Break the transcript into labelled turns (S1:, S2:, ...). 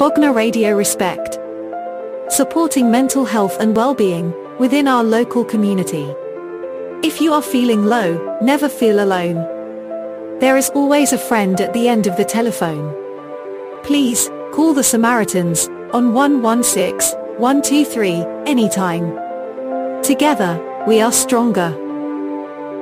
S1: Wagner Radio Respect. Supporting mental health and well-being within our local community. If you are feeling low, never feel alone. There is always a friend at the end of the telephone. Please, call the Samaritans on 116 123 anytime. Together, we are stronger.